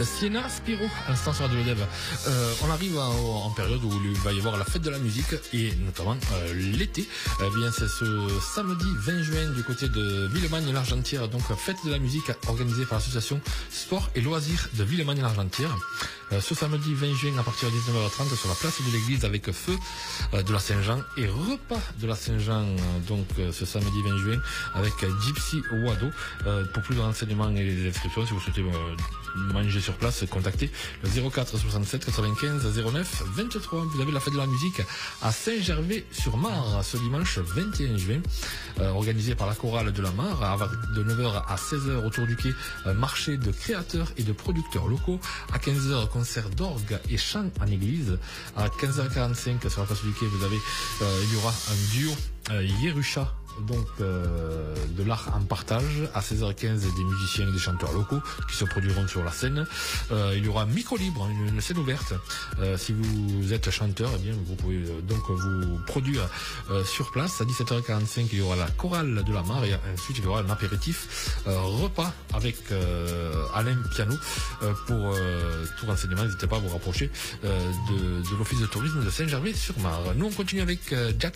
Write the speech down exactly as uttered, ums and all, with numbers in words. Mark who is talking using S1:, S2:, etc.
S1: Siena Spiro, à l'instant sur Radio Dev. Euh, on arrive en, en période où il va y avoir la fête de la musique et notamment euh, l'été. Eh bien, c'est ce samedi vingt juin du côté de Villemagne-l'Argentière. Donc, fête de la musique organisée par l'association Sport et Loisirs de Villemagne-l'Argentière. Euh, ce samedi vingt juin à partir de dix-neuf heures trente sur la place de l'église avec feu euh, de la Saint-Jean et repas de la Saint-Jean. Donc, euh, ce samedi vingt juin avec Gypsy Wado. Euh, pour plus de renseignements et des inscriptions, si vous souhaitez euh, manger sur place, contactez le zéro quatre soixante-sept quatre-vingt-quinze zéro neuf vingt-trois. Vous avez la fête de la musique à Saint-Gervais-sur-Mar ce dimanche vingt et un juin, euh, organisé par la chorale de la Mar, de neuf heures à seize heures autour du quai, euh, marché de créateurs et de producteurs locaux. À quinze heures, concert d'orgue et chant en église. À quinze heures quarante-cinq sur la place du quai, vous avez, euh, il y aura un duo euh, Yerusha, donc euh, de l'art en partage. À seize heures quinze, des musiciens et des chanteurs locaux qui se produiront sur la scène. Euh, il y aura micro libre, une, une scène ouverte. Euh, si vous êtes chanteur, eh bien vous pouvez euh, donc vous produire euh, sur place. À dix-sept heures quarante-cinq, il y aura la chorale de la Mar et ensuite il y aura un apéritif euh, repas avec euh, Alain Piano. Euh, pour euh, tout renseignement, n'hésitez pas à vous rapprocher euh, de, de l'office de tourisme de Saint-Gervais-sur-Mar. Nous on continue avec euh, Jack